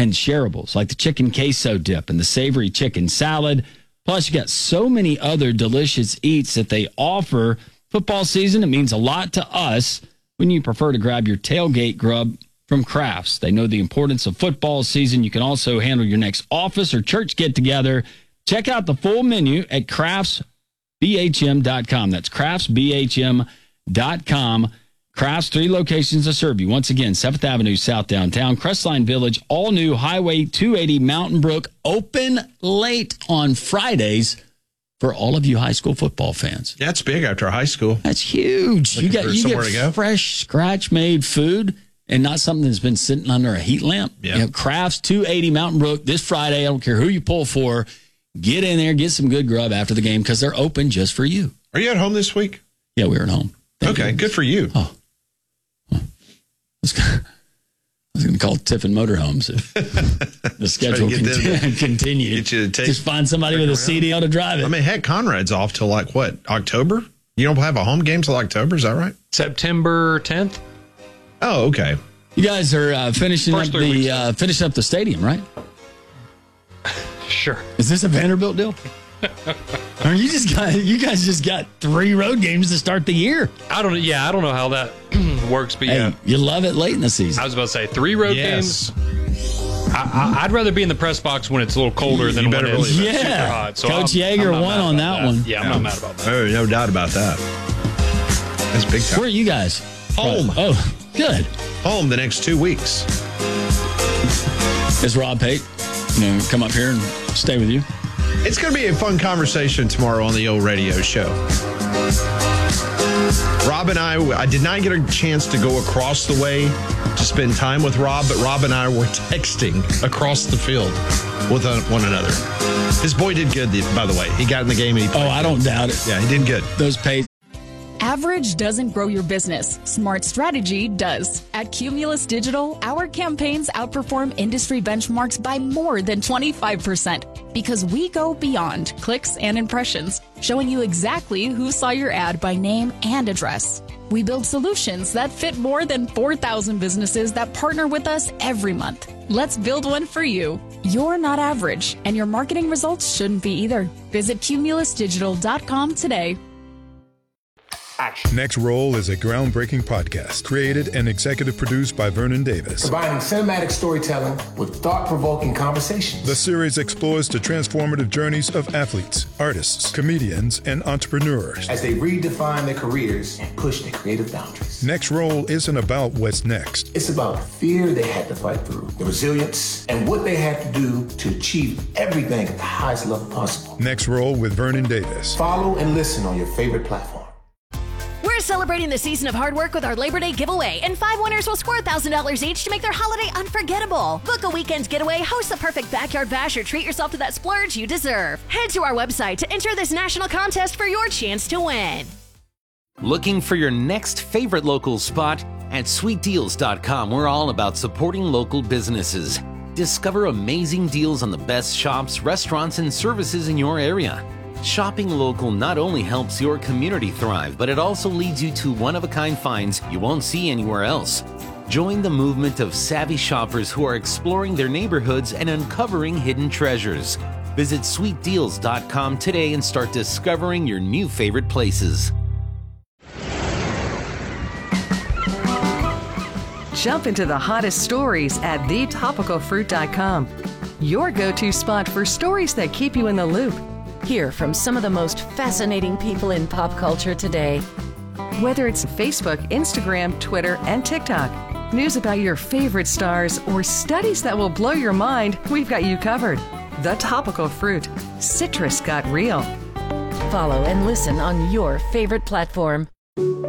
and shareables like the chicken queso dip and the savory chicken salad. Plus, you got so many other delicious eats that they offer. Football season, it means a lot to us when you prefer to grab your tailgate grub from Crafts. They know the importance of football season. You can also handle your next office or church get-together. Check out the full menu at craftsbhm.com. That's craftsbhm.com. Crafts, 3 locations to serve you. Once again, 7th Avenue, South Downtown, Crestline Village, all new Highway 280 Mountain Brook, open late on Fridays for all of you high school football fans. That's big after high school. That's huge. You get fresh, scratch-made food and not something that's been sitting under a heat lamp. Yeah. You know, Crafts, 280 Mountain Brook, this Friday. I don't care who you pull for. Get in there, get some good grub after the game because they're open just for you. Are you at home this week? Yeah, we're at home. Okay, good for you. Oh. I was going to call Tiffin Motorhomes if the schedule continued. Just find somebody with a CDL to drive it. I mean, heck, Conrad's off till like what, October? You don't have a home game till October, is that right? September 10th. Oh, okay. You guys are finishing up the stadium, right? Sure. Is this a Vanderbilt deal? Or you guys just got 3 road games to start the year. I don't know how that works, but yeah. You love it late in the season. I was about to say 3 road games. I'd rather be in the press box when it's a little colder than when it's super hot. So Coach Yeager won on that one. Yeah, I'm not mad about that. Oh, no doubt about that. That's big time. Where are you guys? Home. Oh, good. Home the next 2 weeks. Is Rob Pate come up here and stay with you? It's going to be a fun conversation tomorrow on the old radio show. Rob and I did not get a chance to go across the way to spend time with Rob, but Rob and I were texting across the field with one another. This boy did good, by the way. He got in the game. And I don't doubt it. Yeah, he did good. Those Pate. Average doesn't grow your business. Smart strategy does. At Cumulus Digital, our campaigns outperform industry benchmarks by more than 25% because we go beyond clicks and impressions, showing you exactly who saw your ad by name and address. We build solutions that fit more than 4,000 businesses that partner with us every month. Let's build one for you. You're not average, and your marketing results shouldn't be either. Visit cumulusdigital.com today. Next Roll is a groundbreaking podcast created and executive produced by Vernon Davis. Combining cinematic storytelling with thought-provoking conversations. The series explores the transformative journeys of athletes, artists, comedians, and entrepreneurs as they redefine their careers and push their creative boundaries. Next Roll isn't about what's next. It's about the fear they had to fight through, the resilience, and what they had to do to achieve everything at the highest level possible. Next Roll with Vernon Davis. Follow and listen on your favorite platform. We're celebrating the season of hard work with our Labor Day giveaway, and 5 winners will score $1,000 each to make their holiday unforgettable. Book a weekend getaway, host the perfect backyard bash, or treat yourself to that splurge you deserve. Head to our website to enter this national contest for your chance to win. Looking for your next favorite local spot? At sweetdeals.com, we're all about supporting local businesses. Discover amazing deals on the best shops, restaurants, and services in your area. Shopping local not only helps your community thrive, but it also leads you to one-of-a-kind finds you won't see anywhere else. Join the movement of savvy shoppers who are exploring their neighborhoods and uncovering hidden treasures. Visit sweetdeals.com today and start discovering your new favorite places. Jump into the hottest stories at thetopicalfruit.com. Your go-to spot for stories that keep you in the loop. Hear from some of the most fascinating people in pop culture today. Whether it's Facebook, Instagram, Twitter, and TikTok, news about your favorite stars, or studies that will blow your mind, we've got you covered. The Topical Fruit. Citrus got real. Follow and listen on your favorite platform.